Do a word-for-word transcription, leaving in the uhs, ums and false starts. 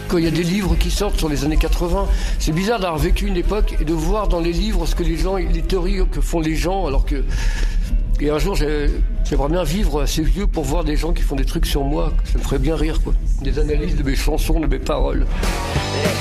Quand il y a des livres qui sortent sur les années quatre-vingts, c'est bizarre d'avoir vécu une époque et de voir dans les livres ce que les gens, les théories que font les gens, alors que... Et un jour, j'aimerais bien vivre assez vieux pour voir des gens qui font des trucs sur moi. Ça me ferait bien rire, quoi. Des analyses de mes chansons, de mes paroles.